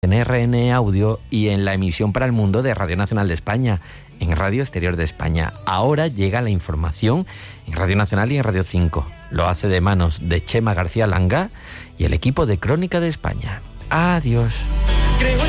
en RN Audio y en la emisión para el mundo de Radio Nacional de España, en Radio Exterior de España. Ahora llega la información en Radio Nacional y en Radio 5. Lo hace de manos de Chema García Langa y el equipo de Crónica de España. Adiós.